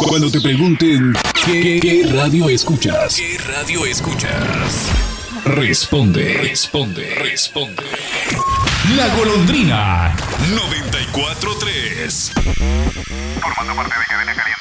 Cuando te pregunten ¿qué radio escuchas? ¿Qué radio escuchas? Responde. La Golondrina 94.3. Formando parte de Cadena Caliente.